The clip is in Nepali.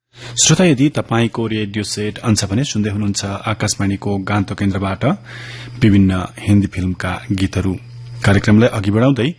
श्रोता, यदि तपाईंको रेडियो सेट अंश भने सुन्दै हुनुहुन्छ आकाशवाणीको गान्तोक केन्द्रबाट विभिन्न हिन्दी फिल्मका गीतहरू। कार्यक्रमलाई अघि बढ़ाउँदै